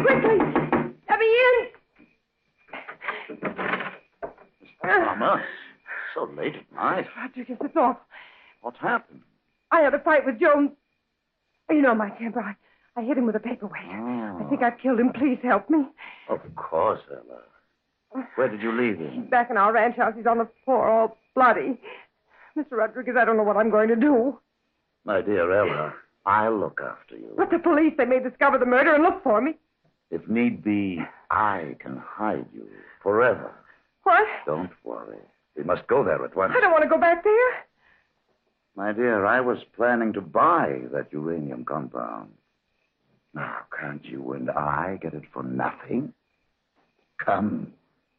Quickly! Let me in! Thomas, so late at night. Rodriguez, it's awful. What happened? I had a fight with Jones. You know my temper. I hit him with a paperweight. Oh. I think I've killed him. Please help me. Of course, Ella. Where did you leave him? He's back in our ranch house. He's on the floor, all bloody. Mr. Rodriguez, I don't know what I'm going to do. My dear Ella, I'll look after you. But the police, they may discover the murder and look for me. If need be, I can hide you forever. What? Don't worry. We must go there at once. I don't want to go back there. My dear, I was planning to buy that uranium compound. Now, can't you and I get it for nothing? Come.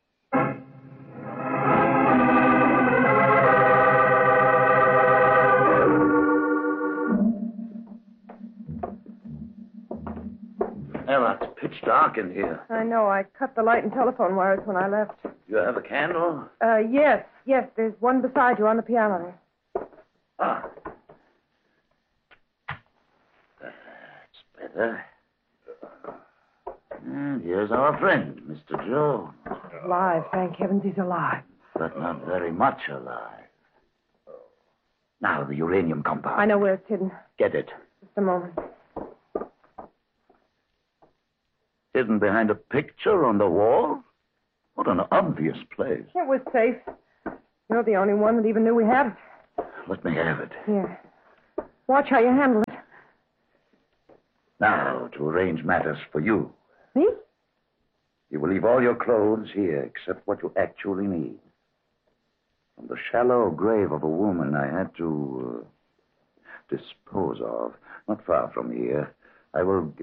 Ella, it's pitch dark in here. I know. I cut the light and telephone wires when I left. You have a candle? Yes. There's one beside you on the piano there. Ah. That's better. And here's our friend, Mr. Jones. Alive. Thank heavens he's alive. But not very much alive. Now, the uranium compound. I know where it's hidden. Get it. Just a moment. Hidden behind a picture on the wall? What an obvious place. It was safe. You're the only one that even knew we had it. Let me have it. Here. Watch how you handle it. Now, to arrange matters for you. Me? You will leave all your clothes here except what you actually need. From the shallow grave of a woman I had to dispose of, not far from here, I will...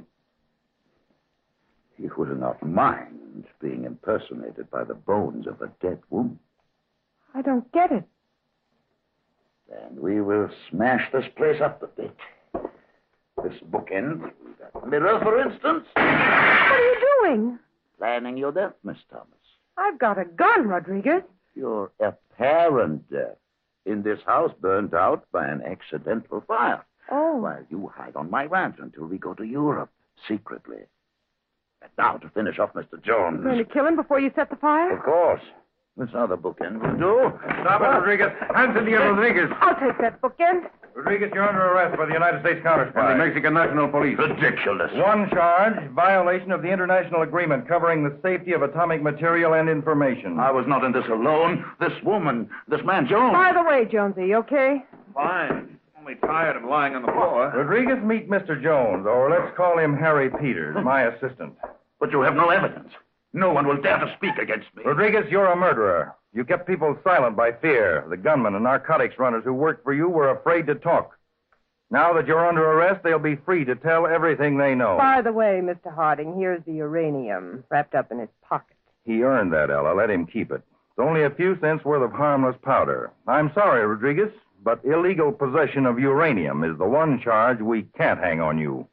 You will not mind being impersonated by the bones of a dead woman. I don't get it. Then we will smash this place up a bit. This bookend, that mirror, for instance. What are you doing? Planning your death, Miss Thomas. I've got a gun, Rodriguez. Your apparent death in this house burnt out by an accidental fire. Oh. While you hide on my ranch until we go to Europe, secretly. And now to finish off Mr. Jones. You're going to kill him before you set the fire? Of course. This other bookend will do. Stop it, Rodriguez. Anthony Rodriguez. I'll take that bookend. Rodriguez, you're under arrest by the United States counterspy. And the Mexican National Police. Ridiculous. One charge, violation of the international agreement covering the safety of atomic material and information. I was not in this alone. This woman, this man, Jones. By the way, Jonesy, you okay? Fine. Only tired and lying on the floor. Rodriguez, meet Mr. Jones, or let's call him Harry Peters, my assistant. But you have no evidence. No one will dare to speak against me. Rodriguez, you're a murderer. You kept people silent by fear. The gunmen and narcotics runners who worked for you were afraid to talk. Now that you're under arrest, they'll be free to tell everything they know. By the way, Mr. Harding, here's the uranium wrapped up in his pocket. He earned that, Ella. Let him keep it. It's only a few cents worth of harmless powder. I'm sorry, Rodriguez, but illegal possession of uranium is the one charge we can't hang on you.